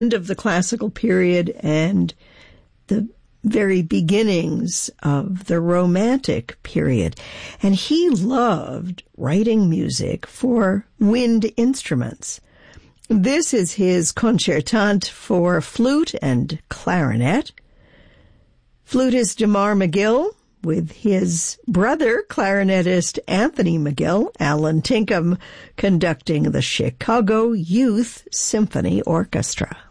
end of the classical period and the very beginnings of the Romantic period. And he loved writing music for wind instruments. This is his concertante for flute and clarinet. Flutist Jamar McGill, with his brother, clarinetist Anthony McGill, Alan Tinkham, conducting the Chicago Youth Symphony Orchestra.